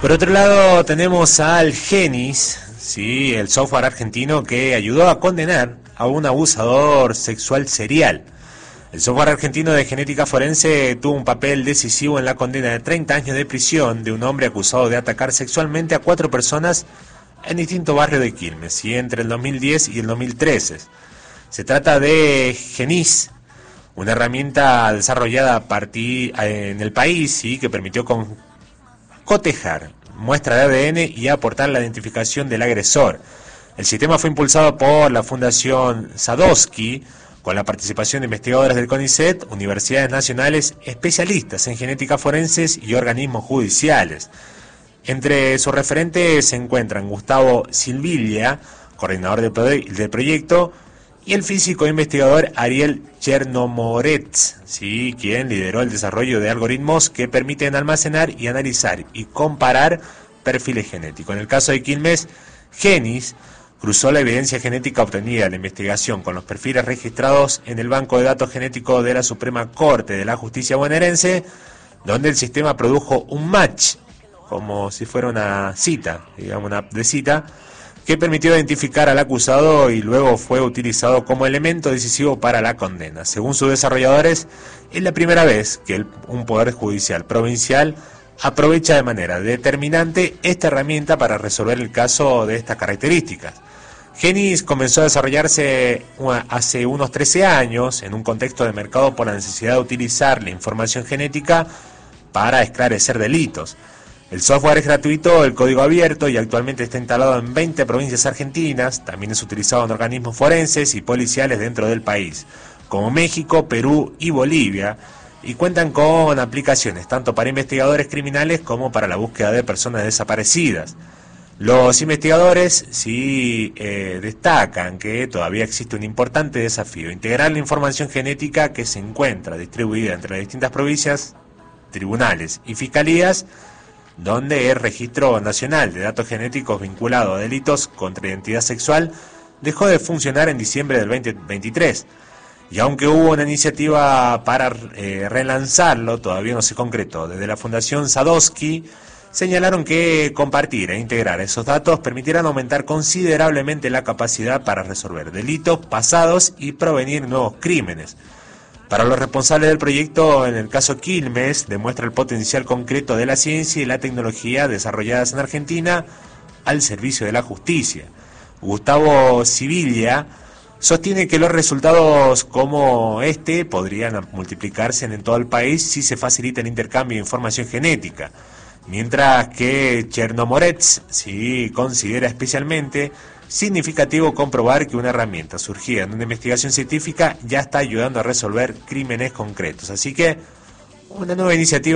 Por otro lado tenemos al Genis, ¿sí? El software argentino que ayudó a condenar a un abusador sexual serial. El software argentino de genética forense tuvo un papel decisivo en la condena de 30 años de prisión de un hombre acusado de atacar sexualmente a 4 personas en distintos barrios de Quilmes, ¿sí? Entre el 2010 y el 2013. Se trata de Genis, una herramienta desarrollada en el país, ¿sí? Que permitió cotejar muestra de ADN y aportar la identificación del agresor. El sistema fue impulsado por la Fundación Sadowski, con la participación de investigadores del CONICET, universidades nacionales, especialistas en genética forenses y organismos judiciales. Entre sus referentes se encuentran Gustavo Silviglia, coordinador del proyecto, y el físico e investigador Ariel Chernomorets, ¿sí? Quien lideró el desarrollo de algoritmos que permiten almacenar y analizar y comparar perfiles genéticos. En el caso de Quilmes, Genis cruzó la evidencia genética obtenida en la investigación con los perfiles registrados en el Banco de Datos Genéticos de la Suprema Corte de la Justicia bonaerense, donde el sistema produjo un match, como si fuera una cita, digamos una app de cita, que permitió identificar al acusado y luego fue utilizado como elemento decisivo para la condena. Según sus desarrolladores, es la primera vez que un poder judicial provincial aprovecha de manera determinante esta herramienta para resolver el caso de estas características. Genis comenzó a desarrollarse hace unos 13 años en un contexto de mercado por la necesidad de utilizar la información genética para esclarecer delitos. El software es gratuito, el código abierto y actualmente está instalado en 20 provincias argentinas. También es utilizado en organismos forenses y policiales dentro del país, como México, Perú y Bolivia, y cuentan con aplicaciones tanto para investigadores criminales como para la búsqueda de personas desaparecidas. Los investigadores sí destacan que todavía existe un importante desafío: integrar la información genética que se encuentra distribuida entre las distintas provincias, tribunales y fiscalías, donde el Registro Nacional de Datos Genéticos vinculado a delitos contra identidad sexual dejó de funcionar en diciembre del 2023. Y aunque hubo una iniciativa para relanzarlo, todavía no se concretó. Desde la Fundación Sadowski señalaron que compartir e integrar esos datos permitirán aumentar considerablemente la capacidad para resolver delitos pasados y prevenir nuevos crímenes. Para los responsables del proyecto, en el caso Quilmes, demuestra el potencial concreto de la ciencia y la tecnología desarrolladas en Argentina al servicio de la justicia. Gustavo Silviglia sostiene que los resultados como este podrían multiplicarse en todo el país si se facilita el intercambio de información genética, mientras que Chernomorets sí considera especialmente significativo comprobar que una herramienta surgida en una investigación científica ya está ayudando a resolver crímenes concretos. Así que una nueva iniciativa